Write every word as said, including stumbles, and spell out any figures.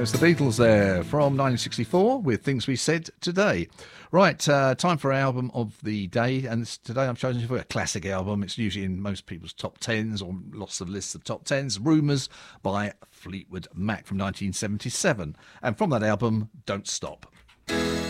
There's the Beatles there from nineteen sixty-four with Things We Said Today. Right, uh, time for our album of the day, and today I've chosen for a classic album. It's usually in most people's top tens or lots of lists of top tens. Rumours by Fleetwood Mac from nineteen seventy-seven. And from that album, Don't Stop.